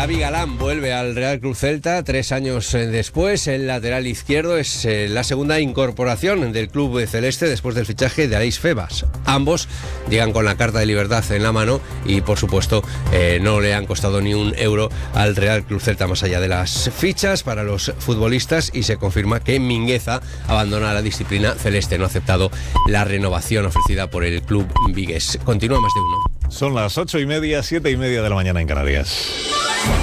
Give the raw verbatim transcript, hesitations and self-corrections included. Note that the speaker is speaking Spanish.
Javi Galán vuelve al Real Club Celta tres años después. El lateral izquierdo es eh, la segunda incorporación del club celeste después del fichaje de Aleix Febas. Ambos llegan con la carta de libertad en la mano y, por supuesto, eh, no le han costado ni un euro al Real Club Celta más allá de las fichas para los futbolistas, y se confirma que Mingueza abandona la disciplina celeste. No ha aceptado la renovación ofrecida por el club vigués. Continúa Más de Uno. Son las ocho y media, siete y media de la mañana en Canarias.